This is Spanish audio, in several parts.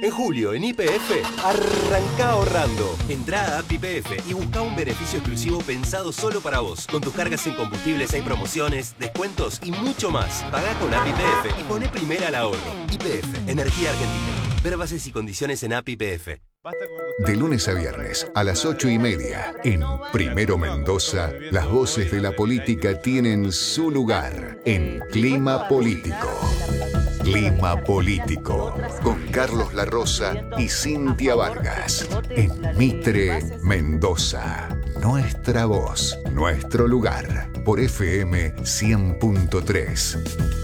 En julio, en YPF, arrancá ahorrando. Entrá a App YPF y buscá un beneficio exclusivo pensado solo para vos. Con tus cargas en combustibles hay promociones, descuentos y mucho más. Pagá con App YPF y poné primera al ahorro. YPF, Energía Argentina. Ver bases y condiciones en App YPF. De lunes a viernes a las 8:30 en Primero Mendoza, las voces de la política tienen su lugar en Clima Político. Clima Político con Carlos La Rosa y Cintia Vargas en Mitre, Mendoza. Nuestra voz, nuestro lugar por FM 100.3.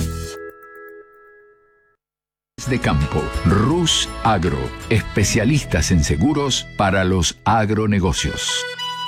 De campo, Rus Agro, especialistas en seguros para los agronegocios.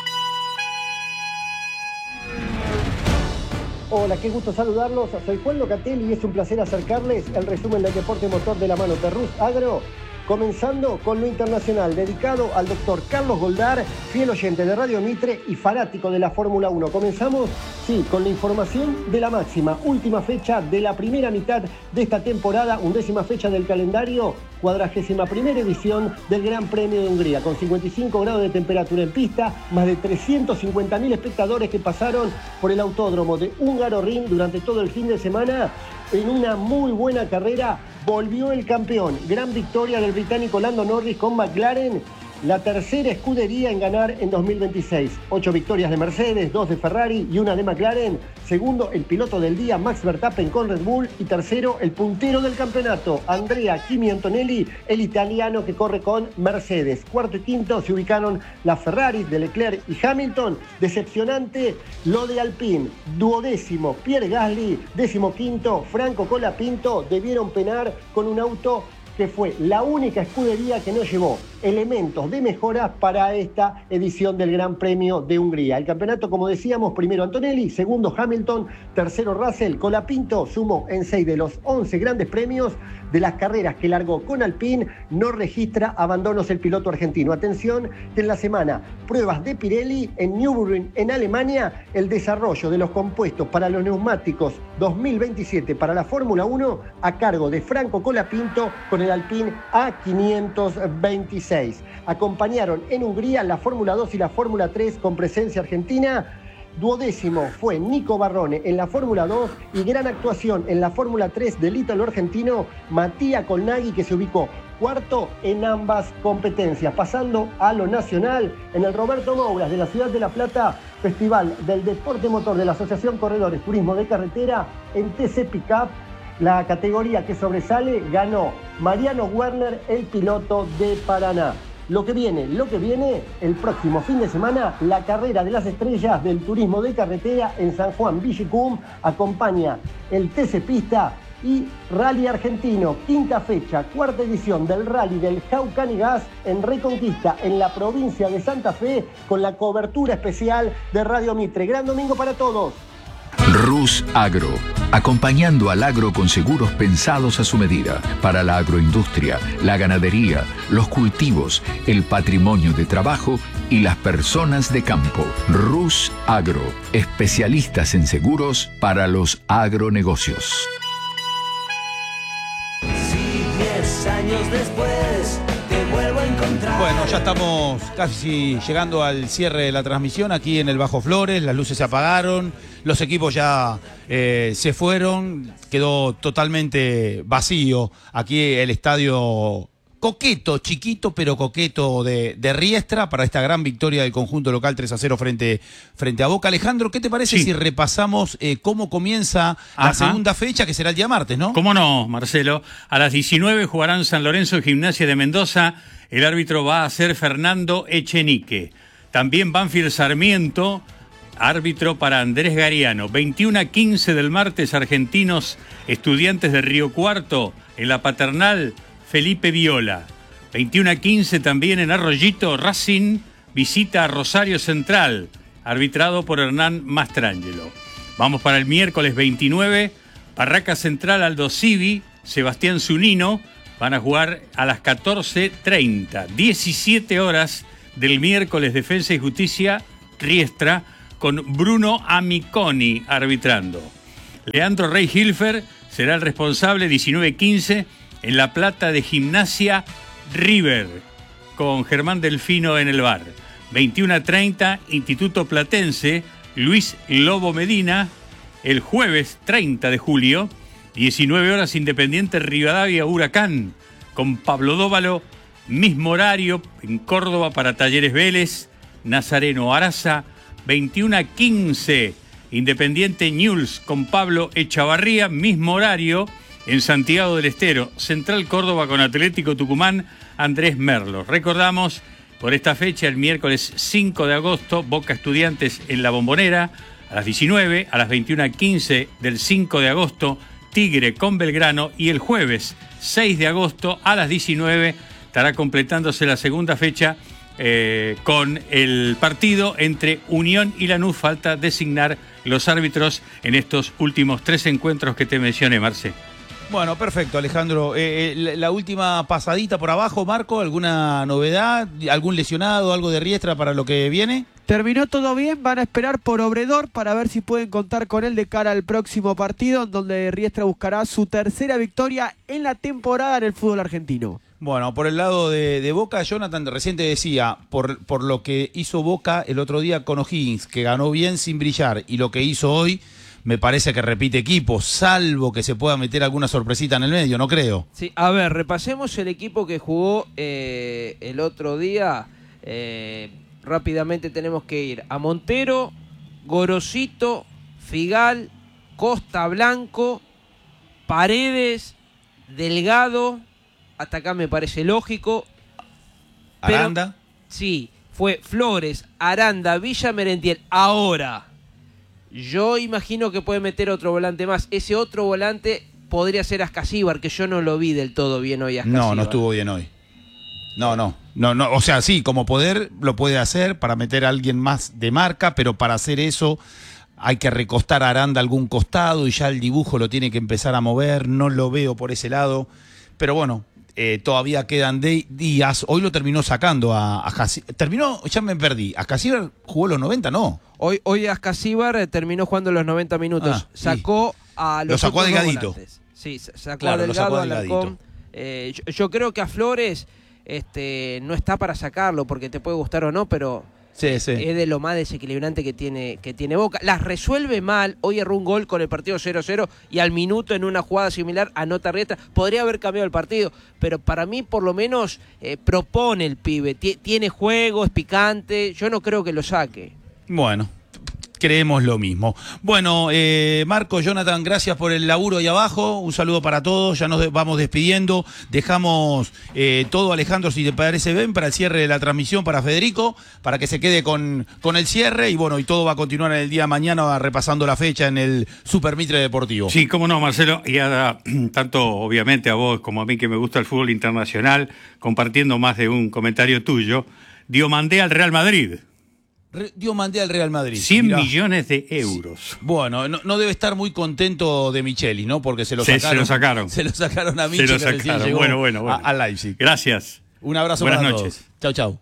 Hola, qué gusto saludarlos. Soy Juan Locatelli y es un placer acercarles el resumen del deporte motor de la mano de Rus Agro. Comenzando con lo internacional, dedicado al doctor Carlos Goldar, fiel oyente de Radio Mitre y fanático de la Fórmula 1. Comenzamos, sí, con la información de la máxima, última fecha de la primera mitad de esta temporada, 11ª fecha del calendario, 41ª edición del Gran Premio de Hungría, con 55 grados de temperatura en pista, más de 350.000 espectadores que pasaron por el autódromo de Hungaroring durante todo el fin de semana. En una muy buena carrera volvió el campeón. Gran victoria del británico Lando Norris con McLaren, la tercera escudería en ganar en 2026. 8 victorias de Mercedes, 2 de Ferrari y 1 de McLaren. Segundo, el piloto del día, Max Verstappen con Red Bull. Y tercero, el puntero del campeonato, Andrea Kimi Antonelli, el italiano que corre con Mercedes. Cuarto y quinto se ubicaron las Ferrari de Leclerc y Hamilton. Decepcionante lo de Alpine. Duodécimo, Pierre Gasly. 15º, Franco Colapinto. Debieron penar con un auto que fue la única escudería que no llevó elementos de mejora para esta edición del Gran Premio de Hungría. El campeonato, como decíamos, primero Antonelli, segundo Hamilton, tercero Russell. Colapinto sumó en 6 de los 11 grandes premios de las carreras que largó con Alpine. No registra abandonos el piloto argentino. Atención que en la semana, pruebas de Pirelli en Nürburgring, en Alemania, el desarrollo de los compuestos para los neumáticos 2027 para la Fórmula 1 a cargo de Franco Colapinto con el Alpine A526. Acompañaron en Hungría la Fórmula 2 y la Fórmula 3 con presencia argentina. Duodécimo fue Nico Barrone en la Fórmula 2 y gran actuación en la Fórmula 3 del ítalo argentino Mattia Colnaghi, que se ubicó cuarto en ambas competencias. Pasando a lo nacional, en el Roberto Mouras de la ciudad de La Plata, Festival del Deporte Motor de la Asociación Corredores Turismo de Carretera en TC Pickup. La categoría que sobresale ganó Mariano Werner, el piloto de Paraná. Lo que viene, el próximo fin de semana, la carrera de las estrellas del turismo de carretera en San Juan Villicum. Acompaña el TC Pista y Rally Argentino, quinta fecha, cuarta edición del Rally del Jaucanigas en Reconquista, en la provincia de Santa Fe, con la cobertura especial de Radio Mitre. Gran domingo para todos. Rus Agro, acompañando al agro con seguros pensados a su medida, para la agroindustria, la ganadería, los cultivos, el patrimonio de trabajo y las personas de campo. Rus Agro, especialistas en seguros para los agronegocios. Si 10 años después te vuelvo a encontrar. Bueno, ya estamos casi llegando al cierre de la transmisión aquí en el Bajo Flores. Las luces se apagaron, los equipos ya se fueron, quedó totalmente vacío aquí el estadio coqueto, chiquito pero coqueto de Riestra para esta gran victoria del conjunto local 3-0 frente a Boca. Alejandro, ¿qué te parece si repasamos cómo comienza la segunda fecha, que será el día martes, ¿no? ¿Cómo no, Marcelo? A las 19 jugarán San Lorenzo y Gimnasia de Mendoza. El árbitro va a ser Fernando Echenique. También Banfield Sarmiento, árbitro para Andrés Gariano. 21:15 del martes, Argentinos Estudiantes de Río Cuarto. En la Paternal, Felipe Viola. 21:15 también en Arroyito, Racing visita a Rosario Central, arbitrado por Hernán Mastrangelo. Vamos para el miércoles 29, Barraca Central, Aldo Civi, Sebastián Zunino, van a jugar a las 14:30, 17 horas del miércoles, Defensa y Justicia, Riestra, con Bruno Amiconi arbitrando. Leandro Rey Hilfer será el responsable, 19:15, en La Plata de Gimnasia River, con Germán Delfino en el VAR. 21:30, Instituto Platense, Luis Lobo Medina. El jueves 30 de julio, 19 horas, Independiente Rivadavia Huracán, con Pablo Dóvalo. Mismo horario en Córdoba para Talleres Vélez, Nazareno Araza. 21:15, Independiente Newell's con Pablo Echavarría. Mismo horario en Santiago del Estero, Central Córdoba con Atlético Tucumán, Andrés Merlo. Recordamos, por esta fecha, el miércoles 5 de agosto, Boca Estudiantes en La Bombonera. A las 19, a las 21:15 del 5 de agosto, Tigre con Belgrano. Y el jueves 6 de agosto, a las 19, estará completándose la segunda fecha con el partido entre Unión y Lanús. Falta designar los árbitros en estos últimos 3 encuentros que te mencioné, Marce. Bueno, perfecto, Alejandro. La última pasadita por abajo, Marco, ¿alguna novedad? ¿Algún lesionado, algo de Riestra para lo que viene? Terminó todo bien, van a esperar por Obredor para ver si pueden contar con él de cara al próximo partido, donde Riestra buscará su tercera victoria en la temporada en el fútbol argentino. Bueno, por el lado de Boca, Jonathan recién te decía, por lo que hizo Boca el otro día con O'Higgins, que ganó bien sin brillar, y lo que hizo hoy, me parece que repite equipo, salvo que se pueda meter alguna sorpresita en el medio, no creo. Sí, a ver, repasemos el equipo que jugó el otro día. Rápidamente tenemos que ir a Montero, Gorosito, Figal, Costa Blanco, Paredes, Delgado. Hasta acá me parece lógico. Aranda. Sí, fue Flores, Aranda, Villa Merentiel. Ahora, yo imagino que puede meter otro volante más. Ese otro volante podría ser Ascasíbar, que yo no lo vi del todo bien hoy. No, no estuvo bien hoy. No, o sea, sí, como poder lo puede hacer para meter a alguien más de marca, pero para hacer eso hay que recostar a Aranda a algún costado y ya el dibujo lo tiene que empezar a mover. No lo veo por ese lado, pero bueno, todavía quedan días. Hoy lo terminó sacando a terminó, ya me perdí. ¿Ascasíbar jugó los 90? No. Hoy Ascasíbar terminó jugando los 90 minutos. Sacó a los lo sacó a Delgadito. Sí, sacó a Delgado, a Alarcón. Yo creo que a Flores no está para sacarlo, porque te puede gustar o no, pero sí. Es de lo más desequilibrante que tiene Boca. Las resuelve mal. Hoy erró un gol con el partido 0-0 y al minuto, en una jugada similar, anota Riestra. Podría haber cambiado el partido, pero para mí por lo menos propone el pibe. Tiene juego, es picante. Yo no creo que lo saque. Bueno, creemos lo mismo. Bueno, Marco, Jonathan, gracias por el laburo ahí abajo. Un saludo para todos. Ya nos vamos despidiendo. Dejamos todo, Alejandro, si te parece bien, para el cierre de la transmisión, para Federico, para que se quede con el cierre. Y bueno, y todo va a continuar en el día de mañana repasando la fecha en el Super Mitre Deportivo. Sí, cómo no, Marcelo. Y tanto, obviamente, a vos como a mí, que me gusta el fútbol internacional, compartiendo más de un comentario tuyo, mandé al Real Madrid. Mandé al Real Madrid. 100 millones de euros. Bueno, no debe estar muy contento de Micheli, ¿no? Porque se lo sacaron. Se lo sacaron a Micheli. Se lo sacaron. Bueno. A Leipzig. Gracias. Un abrazo para todos. Buenas noches. Chau.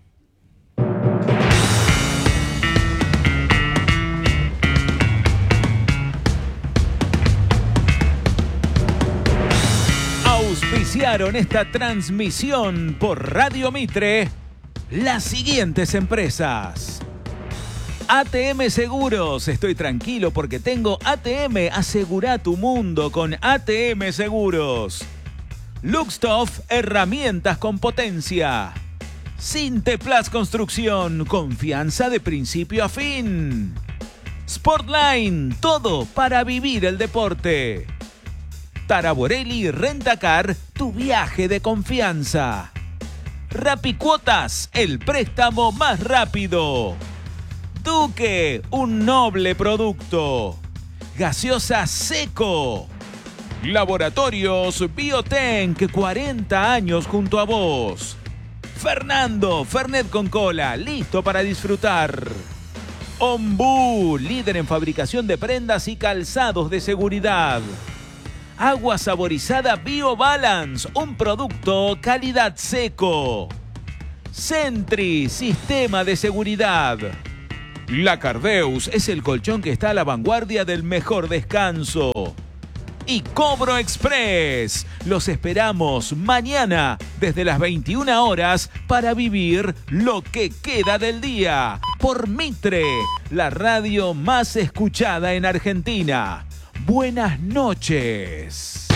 Auspiciaron esta transmisión por Radio Mitre las siguientes empresas: ATM Seguros, estoy tranquilo porque tengo ATM. Asegura tu mundo con ATM Seguros. Luxtoff, herramientas con potencia. Sinteplas Construcción, confianza de principio a fin. Sportline, todo para vivir el deporte. Taraborelli Rentacar, tu viaje de confianza. Rapicuotas, el préstamo más rápido. Duque, un noble producto. Gaseosa Seco. Laboratorios Biotenk, 40 años junto a vos. Fernando, Fernet con cola, listo para disfrutar. Ombú, líder en fabricación de prendas y calzados de seguridad. Agua saborizada BioBalance, un producto calidad Seco. Sentry, sistema de seguridad. La Cardeus es el colchón que está a la vanguardia del mejor descanso. y Cobro Express. Los esperamos mañana desde las 21 horas para vivir lo que queda del día. Por Mitre, la radio más escuchada en Argentina. Buenas noches.